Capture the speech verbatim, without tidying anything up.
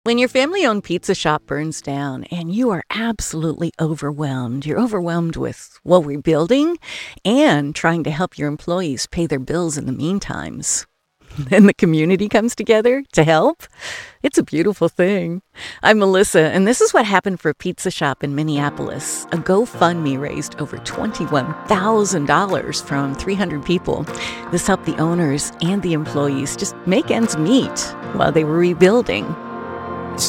When your family owned pizza shop burns down and you are absolutely overwhelmed, you're overwhelmed with, well, rebuilding and trying to help your employees pay their bills in the meantimes. And the community comes together to help. It's a beautiful thing. I'm Melissa, and this is what happened for a pizza shop in Minneapolis. A GoFundMe raised over twenty-one thousand dollars from three hundred people. This helped the owners and the employees just make ends meet while they were rebuilding.